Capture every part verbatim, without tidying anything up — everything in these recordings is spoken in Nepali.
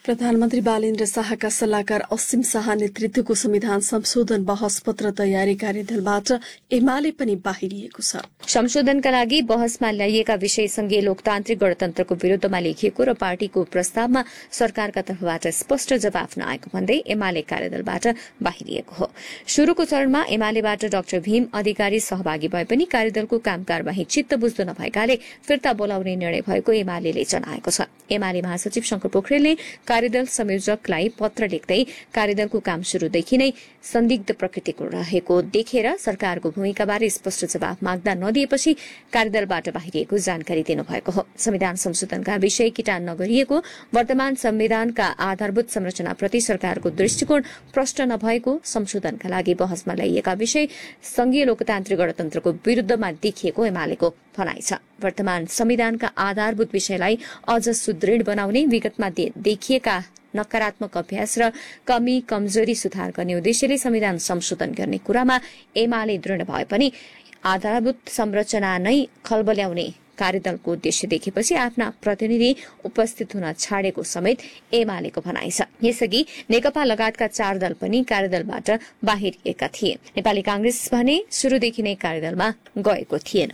प्रधानमन्त्री बालेन्द्र शाहका सल्लाहकार असीम शाह नेतृत्वको संविधान संशोधन बहस पत्र तयारी कार्यदलबाट एमाले पनि बाहिरिएको छ। संशोधनका लागि बहसमा ल्याइएका विषय संघीय लोकतान्त्रिक गणतन्त्रको विरूद्धमा लेखिएको र पार्टीको प्रस्तावमा सरकारका तर्फबाट स्पष्ट जवाफ नआएको भन्दै एमाले कार्यदलबाट बाहिरिएको हो। शुरूको चरणमा एमालेबाट डाक्टर भीम अधिकारी सहभागी भए पनि कार्यदलको काम कारबाही चित्त बुझ्दो नभएकाले फिर्ता बोलाउने निर्णय भएको एमाले जनाएको छ। एमाले महासचिव शंकर पोखरेलले कार्यदल संयोजकलाई पत्र लेख्दै कार्यदलको काम शुरूदेखि नै संदिग्ध प्रकृतिको रहेको देखेर सरकारको भूमिकाबारे स्पष्ट जवाफ माग्दा नदिएपछि कार्यदलबाट बाहिरिएको जानकारी दिनुभएको हो। संविधान संशोधनका विषय किटान नगरिएको, वर्तमान संविधानका आधारभूत संरचनाप्रति सरकारको दृष्टिकोण प्रष्ट नभएको, संशोधनका लागि बहसमा ल्याइएका विषय संघीय लोकतान्त्रिक गणतन्त्रको विरूद्धमा देखिएको एमालेको भनाइ छ। वर्तमान संविधानका आधारभूत विषयलाई अझ सुदृढ़ बनाउने, विगतमा देखिएका नकारात्मक अभ्यास र कमी कमजोरी सुधार गर्ने उद्देश्यले संविधान संशोधन गर्ने कुरामा एमाले दृढ भए पनि आधारभूत संरचना नै खलबल्याउने कार्यदलको उद्देश्य देखेपछि आफ्ना प्रतिनिधि उपस्थित हुन छाडेको समेत एमालेको भनाइ छ। यसअघि नेकपा लगायतका चार दल पनि कार्यदलबाट बाहिरिएका थिए। नेपाली कांग्रेस भने शुरूदेखि नै कार्यदलमा गएको थिएन।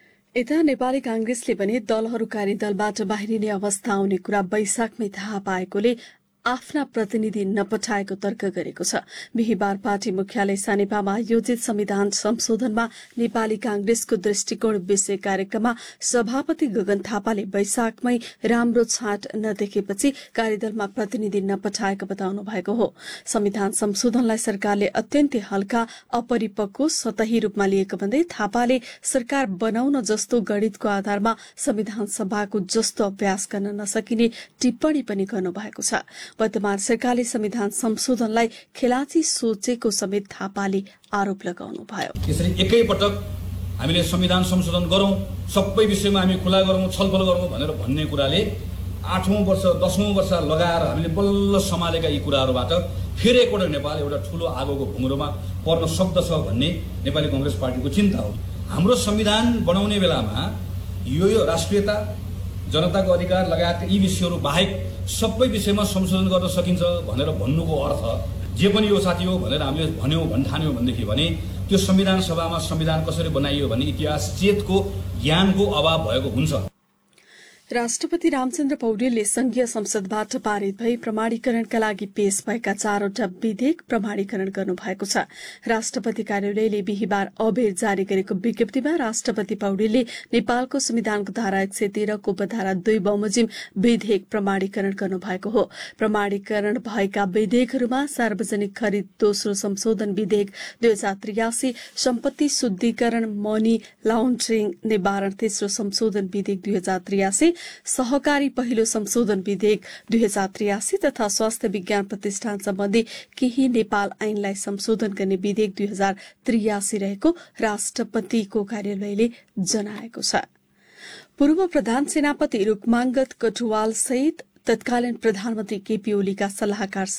यता नेपाली कांग्रेसले पनि दलहरू कार्यदलबाट बाहिरिने अवस्था आउने कुरा वैशाखमै थाहा पाएकोले आफ्ना प्रतिनिधि नपठाएको तर्क गरेको छ। बिहिबार पार्टी मुख्यालय सानेपामा आयोजित संविधान संशोधनमा नेपाली कांग्रेसको दृष्टिकोण विषय कार्यक्रममा सभापति गगन थापाले वैशाखमै राम्रो छाट नदेखेपछि कार्यदलमा प्रतिनिधि नपठाएको बताउनु भएको हो। संविधान संशोधनलाई सरकारले अत्यन्तै हल्का, अपरिपक्व, सतही रूपमा लिएको भन्दै थापाले सरकार बनाउन जस्तो गणितको आधारमा संविधान सभाको जस्तो अभ्यास गर्न नसकिने टिप्पणी पनि गर्नुभएको छ। वर्तमान सरकारले संविधान संशोधनलाई खेलाची सोचेको समेत थापाले आरोप लगाउनुभयो। यसरी एकै पटक हामीले संविधान संशोधन गरौं, सबै विषयमा हामी खुला गरौं, छलफल गरौं भनेर भन्ने कुराले आठौं वर्ष दशौं वर्ष लगाएर हामीले बल्ल सम्हालेका यी कुराहरूबाट फेरि एकपटक नेपाल एउटा ठूलो आगोको भुङ्ग्रोमा पर्न सक्दछ भन्ने नेपाली कांग्रेस पार्टीको चिन्ता हो। हाम्रो संविधान बनाउने बेलामा यो यो राष्ट्रियता, जनताको अधिकार लगायत यी विषयहरू बाहेक सबै विषयमा संशोधन गर्न सकिन्छ भनेर भन्नुको अर्थ जे पनि यो साथी हो भनेर हामीले भन्यौं भन्ठान्यौं भनेदेखि भने त्यो संविधान सभामा संविधान कसरी बनाइयो भन्ने इतिहास चेतको ज्ञानको अभाव भएको हुन्छ। राष्ट्रपति रामचन्द्र पौडेलले संघीय संसदबाट पारित भई प्रमाणीकरणका लागि पेश भएका चारवटा विधेयक प्रमाणीकरण गर्नुभएको छ। राष्ट्रपति कार्यालयले बिहिबार अबेर जारी गरेको विज्ञप्तिमा राष्ट्रपति पौडेलले नेपालको संविधानको धारा एक सय तेह्रको उपधारा दुई बमोजिम विधेयक प्रमाणीकरण गर्नुभएको हो। प्रमाणीकरण भएका विधेयकहरूमा सार्वजनिक खरिद दोस्रो संशोधन विधेयक दुई हजार त्रियासी, सम्पत्ति शुद्धिकरण मनी लाउन्ड्रिङ निवारण तेस्रो संशोधन विधेयक दुई हजार त्रियासी, सहकारी पहिलो संशोधन विधेयक दुई हजार त्रियासी तथा स्वास्थ्य विज्ञान प्रतिष्ठान सम्बन्धी केही नेपाल ऐनलाई संशोधन गर्ने विधेयक दुई हजार त्रियासी रहेको राष्ट्रपतिको कार्यालयले जनाएको छ। पूर्व प्रधान सेनापति रुक्माङ्गद कटुवाल सहित तत्कालीन प्रधानमन्त्री केपी ओलीका सल्लाहकार